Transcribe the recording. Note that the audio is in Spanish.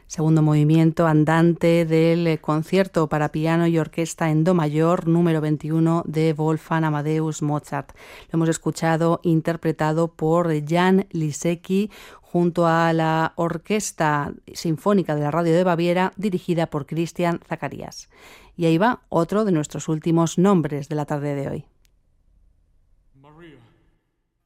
segundo movimiento andante del concierto para piano y orquesta en do mayor número 21 de Wolfgang Amadeus Mozart. Lo hemos escuchado interpretado por Jan Lisecki junto a la Orquesta Sinfónica de la Radio de Baviera, dirigida por Christian Zacharias. Y ahí va otro de nuestros últimos nombres de la tarde de hoy.